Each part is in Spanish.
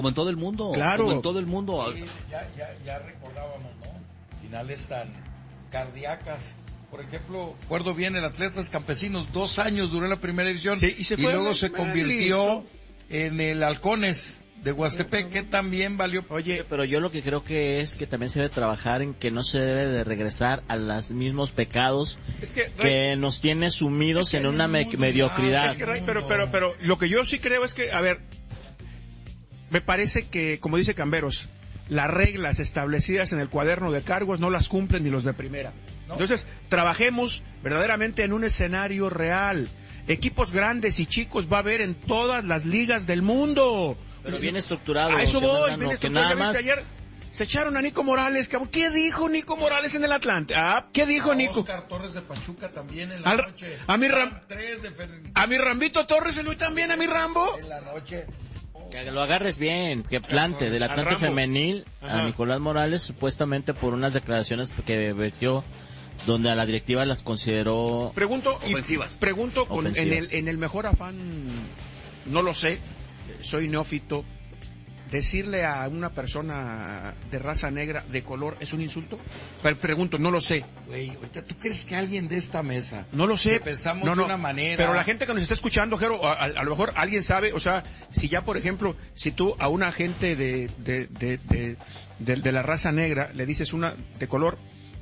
Como en todo el mundo. Claro. Como en todo el mundo. Sí, ya recordábamos, ¿no? Finales tan cardíacas. Por ejemplo, recuerdo bien el Atletas Campesinos, 2 años duró la primera división, sí, y luego se convirtió en el Halcones de Huastepec, que también valió. Oye, pero yo lo que creo que es que también se debe trabajar en que no se debe de regresar a los mismos pecados que nos tiene sumidos en una mediocridad. Pero lo que yo sí creo es que, a ver, me parece que, como dice Camberos, las reglas establecidas en el cuaderno de cargos no las cumplen ni los de primera. ¿No? Entonces, trabajemos verdaderamente en un escenario real. Equipos grandes y chicos va a haber en todas las ligas del mundo. Pero bien estructurado. A eso voy, bien que nada más. Ayer se echaron a Nico Morales. ¿Qué dijo Nico Morales en el Atlante? ¿Qué dijo Nico? Oscar Torres de Pachuca también en la noche. A mi Rambito Torres y también a mi Rambo. En la noche. Que lo agarres bien, que plante del Atlante femenil a Nicolás Morales, supuestamente por unas declaraciones que vertió donde a la directiva las consideró ofensivas. Pregunto en el mejor afán, no lo sé, soy neófito, decirle a una persona de raza negra, de color, ¿es un insulto? Pregunto, no lo sé. Güey, ahorita, ¿tú crees que alguien de esta mesa? No lo sé. Que pensamos de una manera. Pero la gente que nos está escuchando, Jero, a lo mejor alguien sabe, o sea, si ya, por ejemplo, si tú a una gente de la raza negra le dices una de color,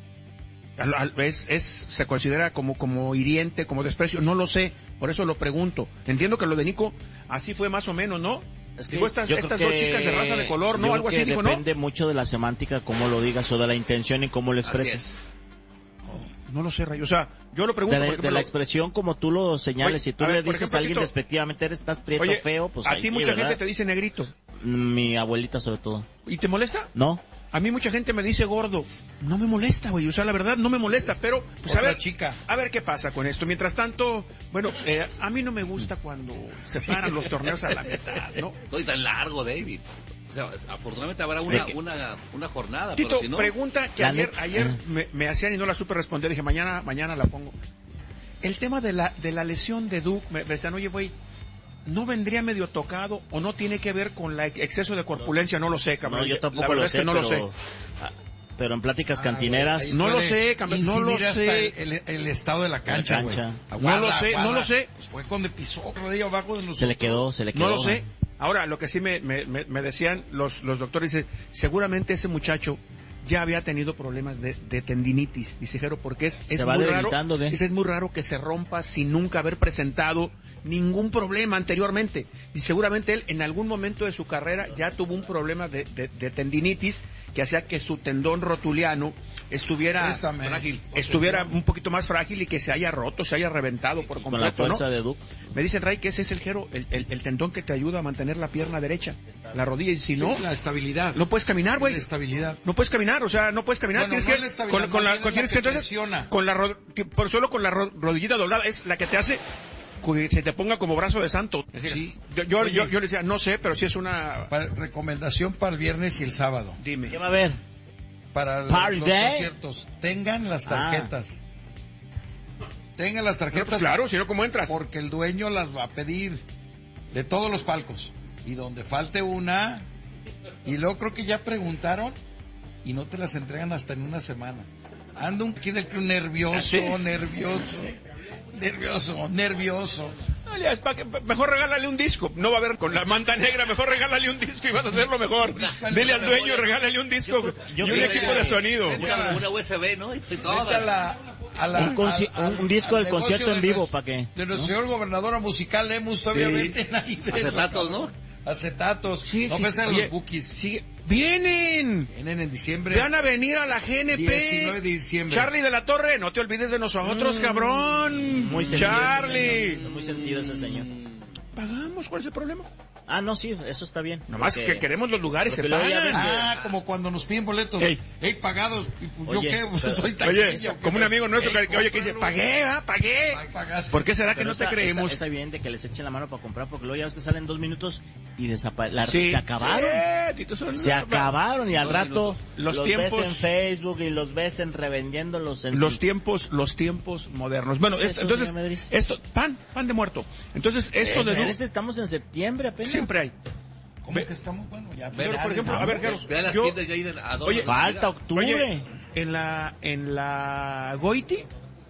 se considera como hiriente, como desprecio, no lo sé, por eso lo pregunto. Entiendo que lo de Nico, así fue más o menos, ¿no? Es que estas dos chicas de raza de color, ¿no? Algo así dijo, ¿no? Depende mucho de la semántica, cómo lo digas, o de la intención y cómo lo expreses. No lo sé, Rayo. O sea, yo lo pregunto. De la expresión como tú lo señales, si tú le dices a alguien despectivamente, estás prieto, feo, pues a ahí ti sí, mucha ¿verdad? gente te dice negrito. Mi abuelita sobre todo. ¿Y te molesta? No. A mí mucha gente me dice gordo. No me molesta, güey. O sea, la verdad no me molesta, pero pues a ver qué pasa con esto. Mientras tanto, bueno, a mí no me gusta cuando se paran los torneos a la mitad, ¿no? No es tan largo, David. O sea, afortunadamente habrá una jornada. Tito, pero si no... pregunta que ayer me hacían y no la supe responder. Dije, mañana la pongo. El tema de la lesión de Duke, me decían, oye, güey, ¿no vendría medio tocado o no tiene que ver con el exceso de corpulencia? No lo sé, cabrón. No, yo tampoco lo sé, lo sé. Pero en pláticas cantineras... No lo sé, cabrón, no lo sé. El estado de la cancha, güey. No lo sé. Pues fue cuando pisó rodillo abajo de nosotros. Se le quedó. No lo sé. Ahora, lo que sí me decían los doctores, dice, seguramente ese muchacho ya había tenido problemas de tendinitis, dice Jero, porque es muy raro. Es muy raro que se rompa sin nunca haber presentado ningún problema anteriormente. Y seguramente él en algún momento de su carrera ya tuvo un problema de tendinitis que hacía que su tendón rotuliano estuviera frágil, estuviera un poquito más frágil y que se haya roto, se haya reventado por completo. Con la fuerza de Duke. Me dicen, Ray, que ese es el Jero, el tendón que te ayuda a mantener la pierna derecha, la rodilla, y si no, la estabilidad. No puedes caminar, güey. La estabilidad. No puedes caminar, o sea, no puedes caminar. Bueno, tienes que solo con la rodillita doblada es la que te hace que se te ponga como brazo de santo. Sí. Yo le decía, no sé, pero sí es una recomendación para el viernes y el sábado. Dime. ¿Qué va a haber? Para los conciertos, tengan las tarjetas. Tengan las tarjetas. Pues claro, si no, ¿cómo entras? Porque el dueño las va a pedir de todos los palcos. Y donde falte una, y luego creo que ya preguntaron y no te las entregan hasta en una semana. Anda un kid del club nervioso. Mejor regálale un disco. No va a haber con la manta negra. Mejor regálale un disco y vas a hacerlo mejor. Dile al dueño, regálale un disco y un equipo de sonido. Una USB, ¿no? Un disco del concierto en vivo, ¿para qué? De nuestro señor gobernador a musical Lemus, obviamente. Acetatos, ¿no? Acetatos. No pesan los bookies. ¡Vienen en diciembre! ¡Van a venir a la GNP! 19 de diciembre. Charlie de la Torre, no te olvides de nosotros, cabrón. Muy sentido Charlie. Muy sentido ese señor. ¿Pagamos? ¿Cuál es el problema? Ah, no, sí, eso está bien. Nomás que queremos los lugares, se pagan. Como cuando nos piden boletos. Pagados. Y pues, oye, ¿yo qué? Soy taquilla. Como un amigo nuestro que dice, pagué. ¿Por qué será que no te creemos? Está bien de que les echen la mano para comprar, porque luego ya ves que salen 2 minutos y se acabaron. Se acabaron y al rato los tiempos, ves en Facebook y los ves revendiéndolos en los tiempos modernos. Bueno, entonces esto pan de muerto. Entonces esto de estamos en septiembre apenas. Siempre hay. ¿Cómo que estamos? Bueno, ya. Pero, por ejemplo, a ver, Carlos. Vean las tiendas ya ir a $2. Falta octubre. Oye, en la Goiti,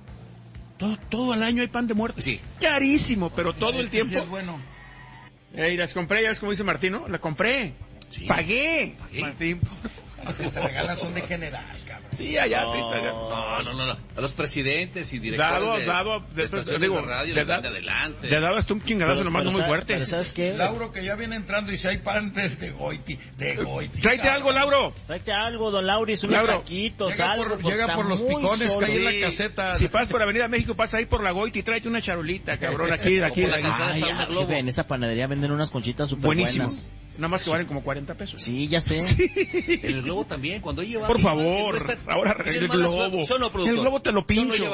todo el año hay pan de muerto. Sí. Carísimo, pero todo el tiempo. Sí, es bueno. Las compré, ya es como dice Martín, ¿no? La compré. Sí. Pagué. Martín, los que te regalan son de general, cabrón. Sí, allá. No. A los presidentes y directores de radio les dan de adelante. Le daba hasta un chingadazo nomás muy fuerte. Pero ¿sabes qué? Lauro, que ya viene entrando y si hay pan de Goiti. Tráete algo, Lauro. Tráete algo, don Lauris, unos taquitos, llega por los picones que hay en la caseta. Si pasas por Avenida México, pasa ahí por la Goiti y tráete una charolita, cabrón, aquí. En esa panadería venden unas conchitas súper buenas. Nada más que valen como 40 pesos. Sí, ya sé. Sí. En el globo también, cuando yo llevaba... Por favor, ahora el globo. El globo te lo pincho.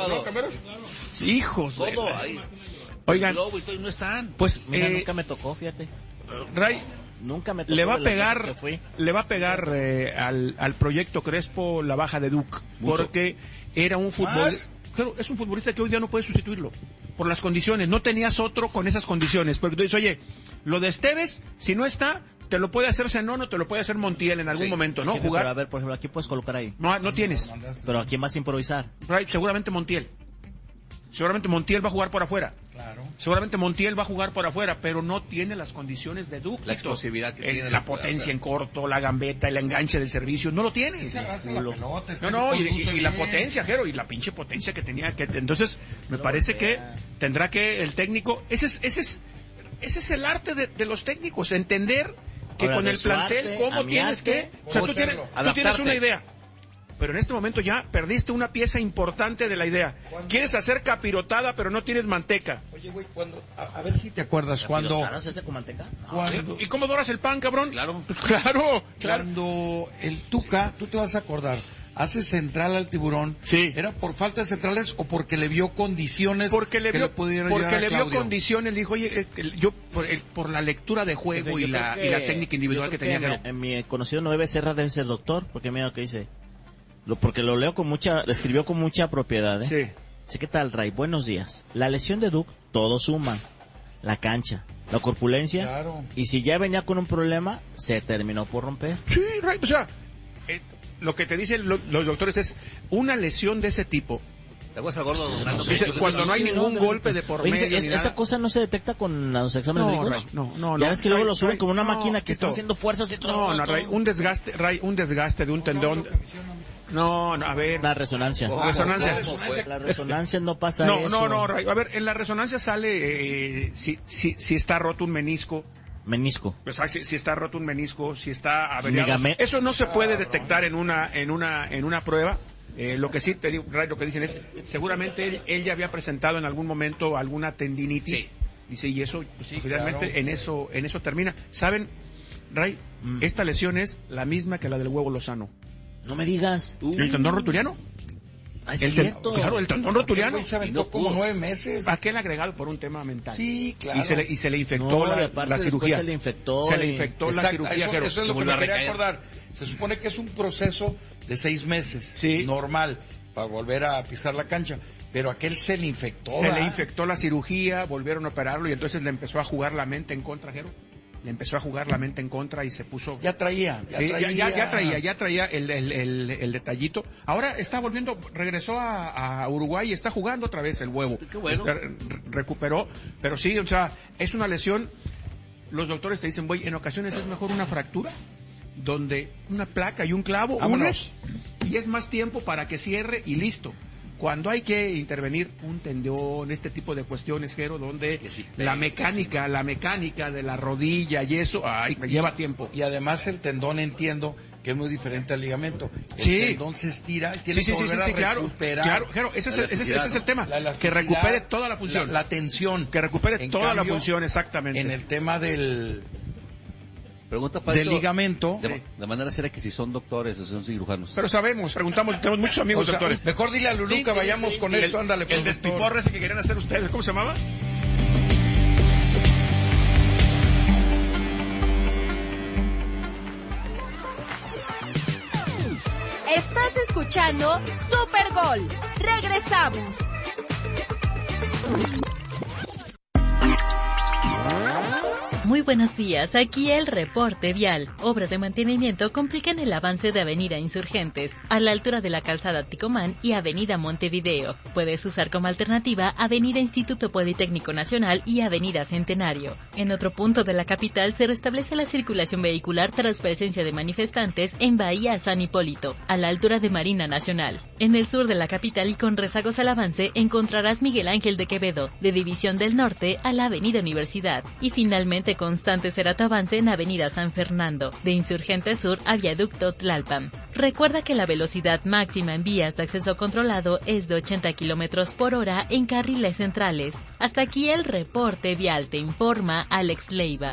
Hijos. Todo ahí. Oigan. El globo y todo, no están. Pues mira, nunca me tocó, fíjate. Ray, nunca me tocó. Le va a pegar al proyecto Crespo la baja de Duke. Porque era un futbolista. Claro, es un futbolista que hoy día no puede sustituirlo por las condiciones. No tenías otro con esas condiciones. Porque tú dices, oye, lo de Esteves, si no está, te lo puede hacer Zenón o te lo puede hacer Montiel en algún momento, ¿no? Jugar. Pero a ver, por ejemplo, aquí puedes colocar ahí. No tienes. Pero ¿a quién vas a improvisar? Seguramente Montiel. Seguramente Montiel va a jugar por afuera. Claro. Seguramente Montiel va a jugar por afuera, pero no tiene las condiciones de Duque. La explosividad que tiene. La potencia en corto, la gambeta, el enganche del servicio, no lo tiene. Y la potencia, Jero, y la pinche potencia que tenía. Entonces, me parece que tendrá que el técnico... Ese es el arte de los técnicos, entender que con el plantel, cómo tienes que... O sea, tú tienes una idea. Pero en este momento ya perdiste una pieza importante de la idea. Quieres hacer capirotada, pero no tienes manteca. Oye, güey, a ver si te acuerdas cuando... ¿Se hace con manteca? No. ¿Y cómo doras el pan, cabrón? Claro. Claro. Cuando el Tuca, tú te vas a acordar, hace central al Tiburón. Sí. ¿Era por falta de centrales o porque le vio condiciones? Porque le vio condiciones, dijo, oye, yo por la lectura de juego y la técnica individual que tenía. En mi conocido no debe ser doctor, porque mira lo que dice. Porque lo leo lo escribió con mucha propiedad, ¿eh? Sí. Dice, ¿qué tal, Ray? Buenos días. La lesión de Duke, todo suma. La cancha, la corpulencia. Claro. Y si ya venía con un problema, se terminó por romper. Sí, Ray, o sea, lo que te dicen los doctores es una lesión de ese tipo. Cuando no hay ningún golpe de por medio. Esa cosa no se detecta con los exámenes médicos. No. Ya ves que luego lo suben como una máquina que está haciendo fuerzas y todo. No, Ray, un desgaste de un tendón. No, a ver. La resonancia. La resonancia no pasa eso. No, Ray. A ver, en la resonancia sale si está roto un menisco. Pues, si está roto un menisco, si está averiado. Eso no se puede detectar en una prueba. Lo que sí te digo, Ray, lo que dicen es, seguramente él ya había presentado en algún momento alguna tendinitis. Sí. Dice, y eso, finalmente, claro. en eso termina. ¿Saben, Ray? Esta lesión es la misma que la del huevo lozano. No me digas. ¿El tendón rotuliano? Claro, el tendón rotuliano. Se aventó como 9 meses. Aquel agregado por un tema mental. Sí, claro. Y se le infectó la cirugía. Se le infectó la cirugía. Eso es lo que me quería acordar. Se supone que es un proceso de 6 meses. Sí. Normal. Para volver a pisar la cancha. Pero aquel se le infectó. Se le infectó la cirugía, volvieron a operarlo y entonces le empezó a jugar la mente en contra, Jero. Le empezó a jugar la mente en contra y se puso... Ya traía el detallito. Ahora regresó a Uruguay y está jugando otra vez el huevo. Qué bueno. Recuperó, pero sí, o sea, es una lesión. Los doctores te dicen, en ocasiones es mejor una fractura, donde una placa y un clavo, y es más tiempo para que cierre y listo. Cuando hay que intervenir un tendón, este tipo de cuestiones, Jero, donde la mecánica de la rodilla y eso, lleva tiempo. Y además el tendón, entiendo que es muy diferente al ligamento. El tendón se estira y tiene que volver a recuperar. Claro, Jero, ese es el tema. Que recupere toda la función. La tensión. Que recupere toda la función, exactamente. En el tema del ligamento. De manera seria que si son doctores o son cirujanos. Pero preguntamos, tenemos muchos amigos doctores. Mejor dile a Lulú que vayamos con esto, ándale. El despiporre ese que querían hacer ustedes, ¿cómo se llamaba? Estás escuchando Super Gol. Regresamos. Muy buenos días, aquí el reporte vial. Obras de mantenimiento complican el avance de Avenida Insurgentes, a la altura de la calzada Ticomán y Avenida Montevideo. Puedes usar como alternativa Avenida Instituto Politécnico Nacional y Avenida Centenario. En otro punto de la capital se restablece la circulación vehicular tras presencia de manifestantes en Bahía San Hipólito, a la altura de Marina Nacional. En el sur de la capital y con rezagos al avance encontrarás Miguel Ángel de Quevedo, de División del Norte a la Avenida Universidad. Y finalmente constante será tu avance en Avenida San Fernando, de Insurgente Sur a Viaducto Tlalpan. Recuerda que la velocidad máxima en vías de acceso controlado es de 80 km por hora en carriles centrales. Hasta aquí el reporte vial, te informa Alex Leiva.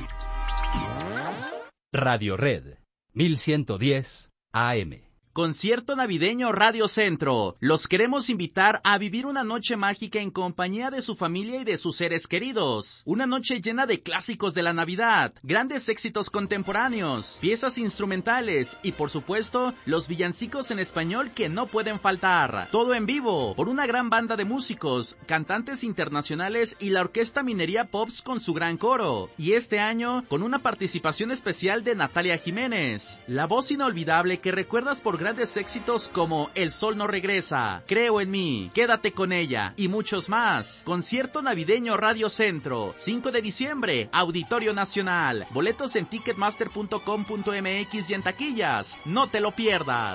Radio Red, 1110 AM. Concierto navideño Radio Centro. Los queremos invitar a vivir una noche mágica en compañía de su familia y de sus seres queridos. Una noche llena de clásicos de la Navidad, grandes éxitos contemporáneos, piezas instrumentales y por supuesto los villancicos en español que no pueden faltar. Todo en vivo por una gran banda de músicos, cantantes internacionales y la Orquesta Minería Pops con su gran coro. Y este año con una participación especial de Natalia Jiménez, la voz inolvidable que recuerdas por grandes éxitos como El Sol No Regresa, Creo en Mí, Quédate con Ella y muchos más. Concierto navideño Radio Centro, 5 de diciembre, Auditorio Nacional. Boletos en ticketmaster.com.mx y en taquillas. No te lo pierdas.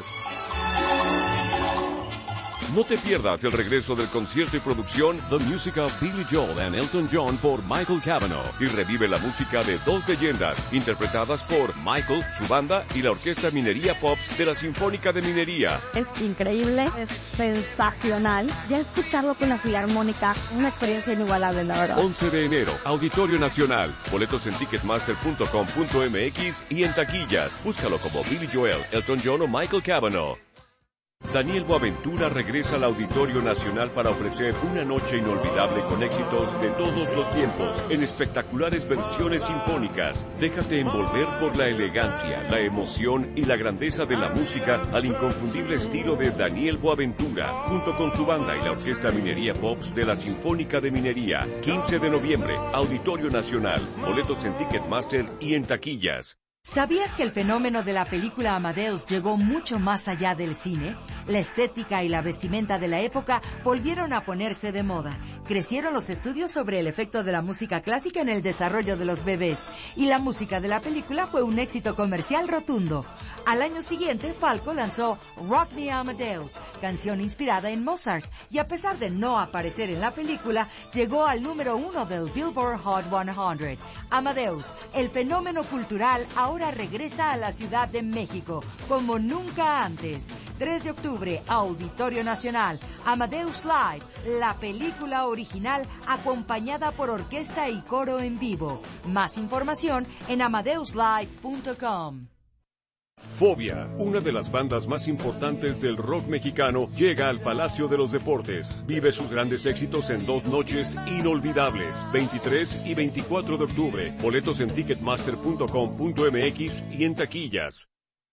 No te pierdas el regreso del concierto y producción The Music of Billy Joel and Elton John por Michael Cavanaugh y revive la música de dos leyendas interpretadas por Michael, su banda y la Orquesta Minería Pops de la Sinfónica de Minería. Es increíble, es sensacional. Ya escucharlo con la Filarmónica, una experiencia inigualable, la verdad. 11 de enero, Auditorio Nacional. Boletos en ticketmaster.com.mx y en taquillas. Búscalo como Billy Joel, Elton John o Michael Cavanaugh. Daniel Boaventura regresa al Auditorio Nacional para ofrecer una noche inolvidable con éxitos de todos los tiempos, en espectaculares versiones sinfónicas. Déjate envolver por la elegancia, la emoción y la grandeza de la música al inconfundible estilo de Daniel Boaventura, junto con su banda y la Orquesta Minería Pops de la Sinfónica de Minería. 15 de noviembre, Auditorio Nacional. Boletos en Ticketmaster y en taquillas. ¿Sabías que el fenómeno de la película Amadeus llegó mucho más allá del cine? La estética y la vestimenta de la época volvieron a ponerse de moda. Crecieron los estudios sobre el efecto de la música clásica en el desarrollo de los bebés. Y la música de la película fue un éxito comercial rotundo. Al año siguiente, Falco lanzó Rock Me Amadeus, canción inspirada en Mozart. Y a pesar de no aparecer en la película, llegó al número 1 del Billboard Hot 100. Amadeus, el fenómeno cultural, ahora regresa a la Ciudad de México, como nunca antes. 3 de octubre, Auditorio Nacional, Amadeus Live, la película original acompañada por orquesta y coro en vivo. Más información en amadeuslive.com. Fobia, una de las bandas más importantes del rock mexicano, llega al Palacio de los Deportes. Vive sus grandes éxitos en 2 noches inolvidables, 23 y 24 de octubre. Boletos en ticketmaster.com.mx y en taquillas.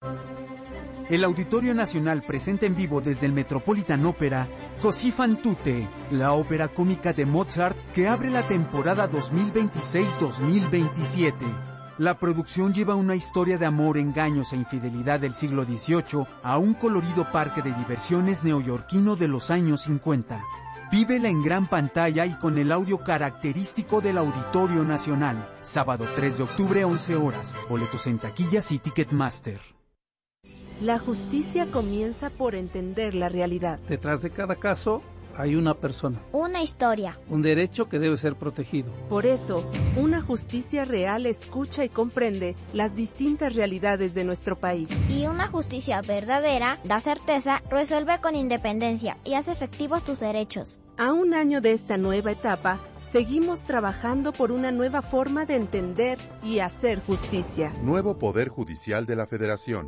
El Auditorio Nacional presenta en vivo desde el Metropolitan Opera Così fan tutte, la ópera cómica de Mozart que abre la temporada 2026-2027. La producción lleva una historia de amor, engaños e infidelidad del siglo XVIII a un colorido parque de diversiones neoyorquino de los años 50. Vívela en gran pantalla y con el audio característico del Auditorio Nacional. Sábado 3 de octubre, 11 horas. Boletos en taquillas y Ticketmaster. La justicia comienza por entender la realidad. Detrás de cada caso hay una persona. Una historia. Un derecho que debe ser protegido. Por eso, una justicia real escucha y comprende las distintas realidades de nuestro país. Y una justicia verdadera da certeza, resuelve con independencia y hace efectivos tus derechos. A un año de esta nueva etapa, seguimos trabajando por una nueva forma de entender y hacer justicia. Nuevo Poder Judicial de la Federación.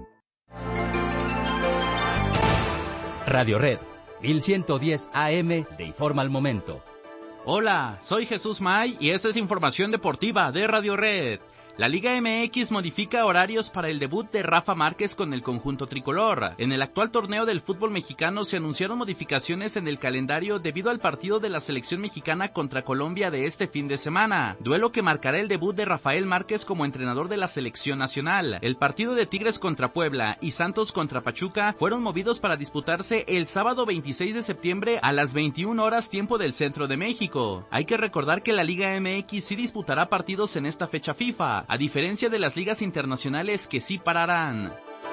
Radio Red, 1110 AM, te informa al momento. Hola, soy Jesús May y esta es información deportiva de Radio Red. La Liga MX modifica horarios para el debut de Rafa Márquez con el conjunto tricolor. En el actual torneo del fútbol mexicano se anunciaron modificaciones en el calendario debido al partido de la selección mexicana contra Colombia de este fin de semana, duelo que marcará el debut de Rafael Márquez como entrenador de la selección nacional. El partido de Tigres contra Puebla y Santos contra Pachuca fueron movidos para disputarse el sábado 26 de septiembre a las 21 horas tiempo del centro de México. Hay que recordar que la Liga MX sí disputará partidos en esta fecha FIFA, a diferencia de las ligas internacionales que sí pararán.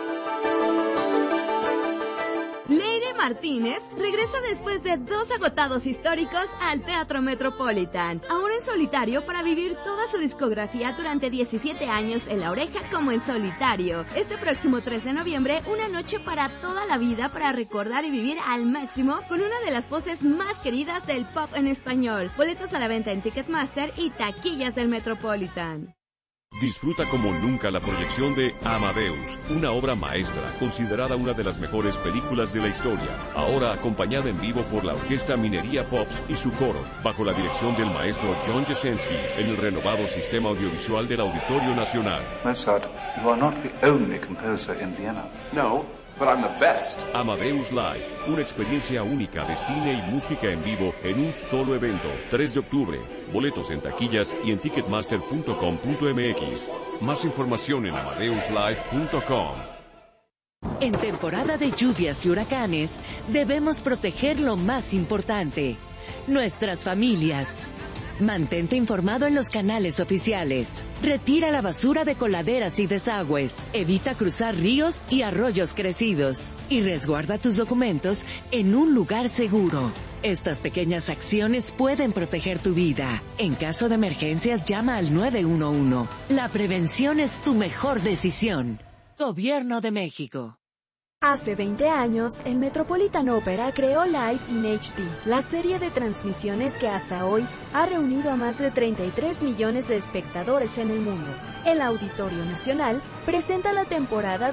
Leire Martínez regresa después de 2 agotados históricos al Teatro Metropolitan, ahora en solitario para vivir toda su discografía durante 17 años en La Oreja como en solitario. Este próximo 3 de noviembre, una noche para toda la vida para recordar y vivir al máximo con una de las voces más queridas del pop en español. Boletos a la venta en Ticketmaster y taquillas del Metropolitan. Disfruta como nunca la proyección de Amadeus, una obra maestra, considerada una de las mejores películas de la historia, ahora acompañada en vivo por la Orquesta Minería Pops y su coro, bajo la dirección del maestro John Jasenski, en el renovado sistema audiovisual del Auditorio Nacional. Mozart, you are not the only composer in Vienna. No, but I'm the best. Amadeus Live, una experiencia única de cine y música en vivo en un solo evento, 3 de octubre. Boletos en taquillas y en ticketmaster.com.mx. Más información en amadeuslive.com. En temporada de lluvias y huracanes, debemos proteger lo más importante, nuestras familias. Mantente informado en los canales oficiales. Retira la basura de coladeras y desagües. Evita cruzar ríos y arroyos crecidos. Y resguarda tus documentos en un lugar seguro. Estas pequeñas acciones pueden proteger tu vida. En caso de emergencias, llama al 911. La prevención es tu mejor decisión. Gobierno de México. Hace 20 años, el Metropolitan Opera creó Live in HD, la serie de transmisiones que hasta hoy ha reunido a más de 33 millones de espectadores en el mundo. El Auditorio Nacional presenta la temporada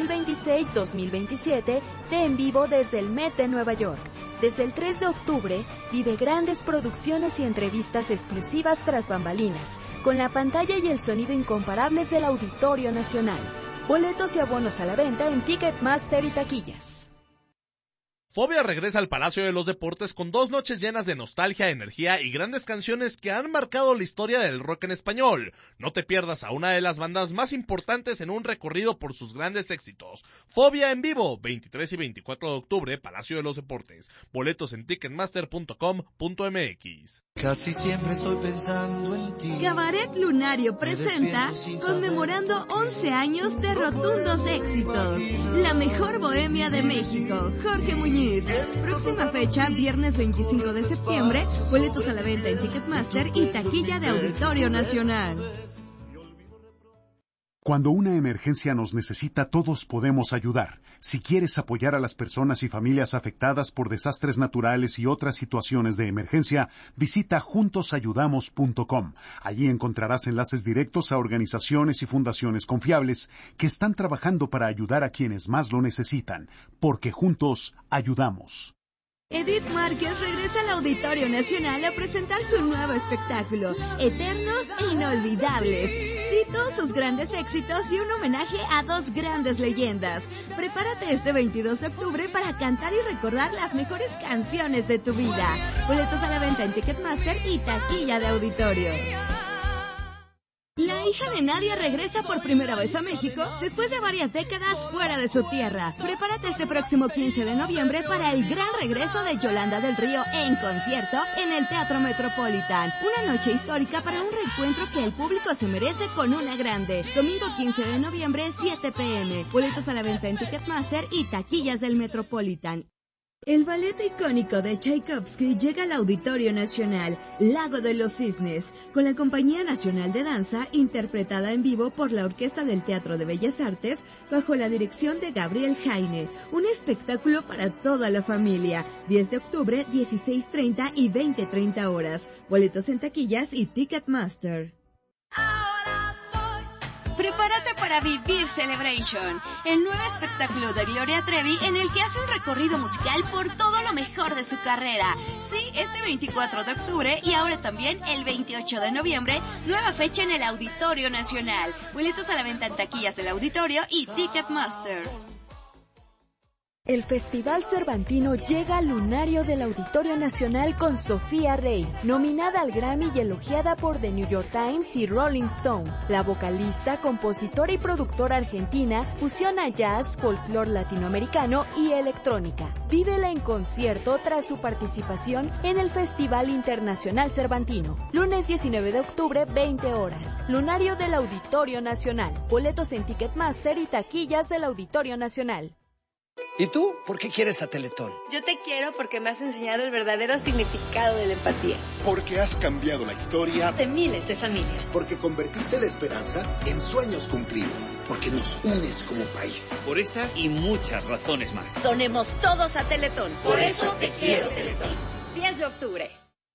2026-2027 de En Vivo desde el Met de Nueva York. Desde el 3 de octubre, vive grandes producciones y entrevistas exclusivas tras bambalinas, con la pantalla y el sonido incomparables del Auditorio Nacional. Boletos y abonos a la venta en Ticketmaster y taquillas. Fobia regresa al Palacio de los Deportes con 2 noches llenas de nostalgia, energía y grandes canciones que han marcado la historia del rock en español. No te pierdas a una de las bandas más importantes en un recorrido por sus grandes éxitos. Fobia en vivo, 23 y 24 de octubre, Palacio de los Deportes. Boletos en ticketmaster.com.mx. Casi siempre estoy pensando en ti. Cabaret Lunario presenta conmemorando 11 años de rotundos éxitos. La mejor bohemia de México, Jorge Muñiz. Próxima fecha, viernes 25 de septiembre, boletos a la venta en Ticketmaster y taquilla de Auditorio Nacional. Cuando una emergencia nos necesita, todos podemos ayudar. Si quieres apoyar a las personas y familias afectadas por desastres naturales y otras situaciones de emergencia, visita juntosayudamos.com. Allí encontrarás enlaces directos a organizaciones y fundaciones confiables que están trabajando para ayudar a quienes más lo necesitan, porque juntos ayudamos. Edith Márquez regresa al Auditorio Nacional a presentar su nuevo espectáculo, Eternos e Inolvidables. Cito sus grandes éxitos y un homenaje a 2 grandes leyendas. Prepárate este 22 de octubre para cantar y recordar las mejores canciones de tu vida. Boletos a la venta en Ticketmaster y taquilla de Auditorio. La hija de Nadia regresa por primera vez a México después de varias décadas fuera de su tierra. Prepárate este próximo 15 de noviembre para el gran regreso de Yolanda del Río en concierto en el Teatro Metropolitan. Una noche histórica para un reencuentro que el público se merece con una grande. Domingo 15 de noviembre, 7 p.m. Boletos a la venta en Ticketmaster y taquillas del Metropolitan. El ballet icónico de Tchaikovsky llega al Auditorio Nacional, Lago de los Cisnes, con la Compañía Nacional de Danza, interpretada en vivo por la Orquesta del Teatro de Bellas Artes, bajo la dirección de Gabriel Jaine. Un espectáculo para toda la familia. 10 de octubre, 16:30 y 20:30 horas. Boletos en taquillas y Ticketmaster. Prepárate para vivir Celebration, el nuevo espectáculo de Gloria Trevi en el que hace un recorrido musical por todo lo mejor de su carrera. Sí, este 24 de octubre y ahora también el 28 de noviembre, nueva fecha en el Auditorio Nacional. Boletos a la venta en taquillas del auditorio y Ticketmaster. El Festival Cervantino llega al lunario del Auditorio Nacional con Sofía Rey, nominada al Grammy y elogiada por The New York Times y Rolling Stone. La vocalista, compositora y productora argentina fusiona jazz, folclore latinoamericano y electrónica. Vívela en concierto tras su participación en el Festival Internacional Cervantino. Lunes 19 de octubre, 20 horas. Lunario del Auditorio Nacional. Boletos en Ticketmaster y taquillas del Auditorio Nacional. ¿Y tú? ¿Por qué quieres a Teletón? Yo te quiero porque me has enseñado el verdadero significado de la empatía. Porque has cambiado la historia de miles de familias. Porque convertiste la esperanza en sueños cumplidos. Porque nos unes como país. Por estas y muchas razones más. Donemos todos a Teletón. Por eso te quiero, Teletón. 10 de octubre.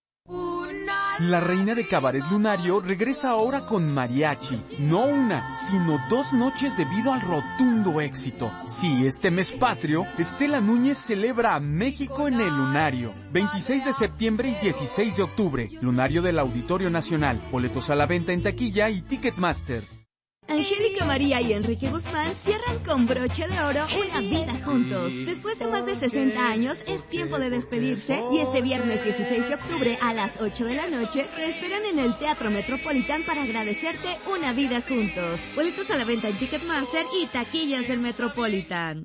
La reina de Cabaret Lunario regresa ahora con mariachi. No una, sino 2 noches debido al rotundo éxito. Sí, este mes patrio, Estela Núñez celebra a México en el Lunario. 26 de septiembre y 16 de octubre. Lunario del Auditorio Nacional. Boletos a la venta en taquilla y Ticketmaster. Angélica María y Enrique Guzmán cierran con broche de oro una vida juntos. Después de más de 60 años, es tiempo de despedirse y este viernes 16 de octubre a las 8 de la noche te esperan en el Teatro Metropolitan para agradecerte una vida juntos. Boletos a la venta en Ticketmaster y taquillas del Metropolitan.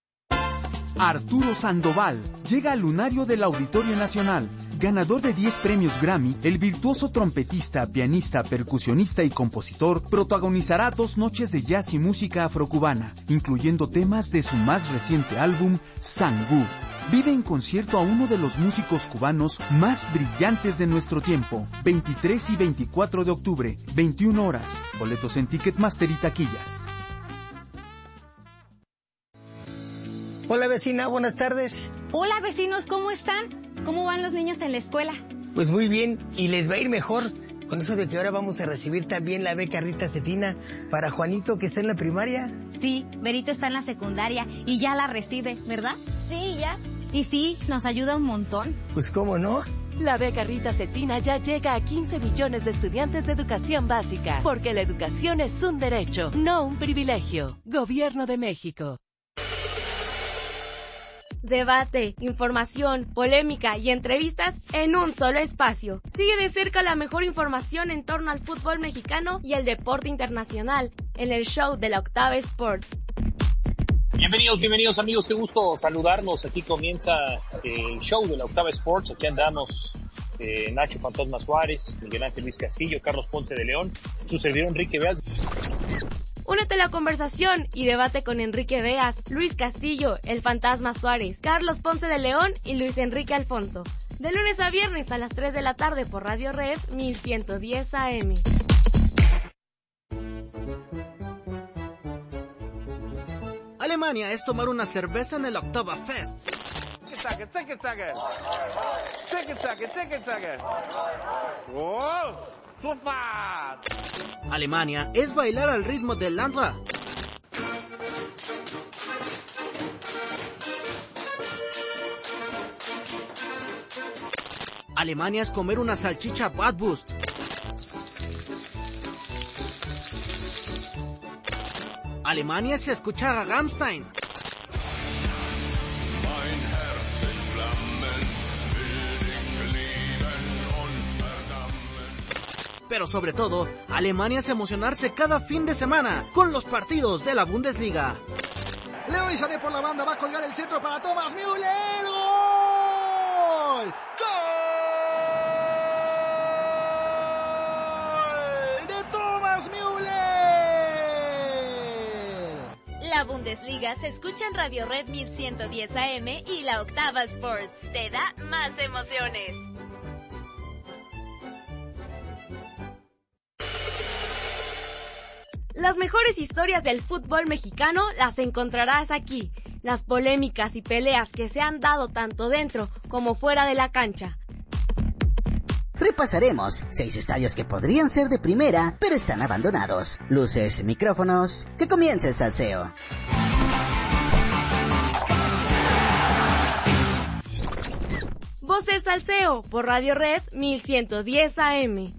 Arturo Sandoval llega al Lunario del Auditorio Nacional. Ganador de 10 premios Grammy, el virtuoso trompetista, pianista, percusionista y compositor protagonizará 2 noches de jazz y música afrocubana, incluyendo temas de su más reciente álbum, Sangú. Vive en concierto a uno de los músicos cubanos más brillantes de nuestro tiempo. 23 y 24 de octubre, 21 horas. Boletos en Ticketmaster y taquillas. Hola vecina, buenas tardes. Hola vecinos, ¿cómo están? ¿Cómo van los niños en la escuela? Pues muy bien, y les va a ir mejor. Con eso de que ahora vamos a recibir también la beca Rita Cetina para Juanito, que está en la primaria. Sí, Berito está en la secundaria y ya la recibe, ¿verdad? Sí, ya. Y sí, nos ayuda un montón. Pues cómo no. La beca Rita Cetina ya llega a 15 millones de estudiantes de educación básica, porque la educación es un derecho, no un privilegio. Gobierno de México. Debate, información, polémica y entrevistas en un solo espacio. Sigue de cerca la mejor información en torno al fútbol mexicano y el deporte internacional en el show de la Octava Sports. Bienvenidos amigos, qué gusto saludarnos. Aquí comienza el show de la Octava Sports. Aquí andamos Nacho Fantasma Suárez, Miguel Ángel Luis Castillo, Carlos Ponce de León, su servidor Enrique Beas. Únete a la conversación y debate con Enrique Beas, Luis Castillo, el Fantasma Suárez, Carlos Ponce de León y Luis Enrique Alfonso. De lunes a viernes a las 3 de la tarde por Radio Red 1110 AM. Alemania es tomar una cerveza en el Octava Fest. Alemania es bailar al ritmo del Landra. Alemania es comer una salchicha Bratwurst. Alemania es escuchar a Rammstein. Pero sobre todo, Alemania es emocionarse cada fin de semana con los partidos de la Bundesliga. Leroy Sané por la banda, va a colgar el centro para Thomas Müller. ¡Gol! ¡Gol! ¡De Thomas Müller! La Bundesliga se escucha en Radio Red 1110 AM y la Octava Sports te da más emociones. Las mejores historias del fútbol mexicano las encontrarás aquí. Las polémicas y peleas que se han dado tanto dentro como fuera de la cancha. repasaremos 6 estadios que podrían ser de primera, pero están abandonados. Luces, micrófonos, que comience el salseo. Voces Salseo por Radio Red 1110 AM.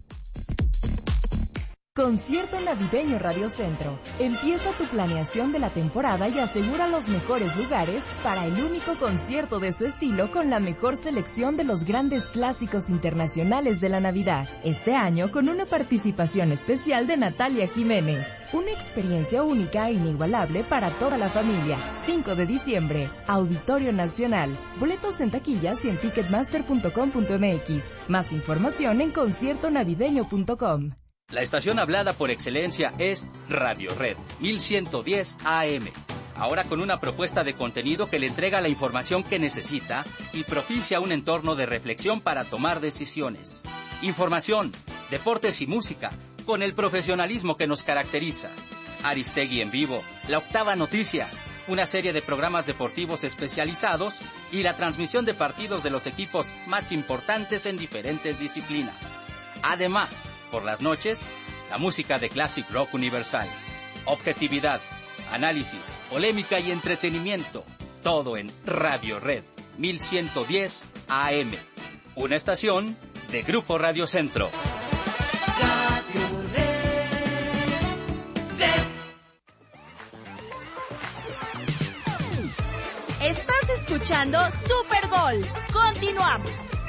Concierto navideño Radio Centro. Empieza tu planeación de la temporada y asegura los mejores lugares para el único concierto de su estilo con la mejor selección de los grandes clásicos internacionales de la Navidad. Este año con una participación especial de Natalia Jiménez. Una experiencia única e inigualable para toda la familia. 5 de diciembre, Auditorio Nacional. Boletos en taquillas y en ticketmaster.com.mx. Más información en conciertonavideño.com. La estación hablada por excelencia es Radio Red 1110 AM. Ahora con una propuesta de contenido que le entrega la información que necesita y propicia un entorno de reflexión para tomar decisiones. Información, deportes y música, con el profesionalismo que nos caracteriza. Aristegui en vivo, La Octava Noticias, una serie de programas deportivos especializados y la transmisión de partidos de los equipos más importantes en diferentes disciplinas. Además, por las noches, la música de Classic Rock Universal. Objetividad, análisis, polémica y entretenimiento. Todo en Radio Red 1110 AM. Una estación de Grupo Radio Centro. Radio Red. Estás escuchando Super Gol. Continuamos.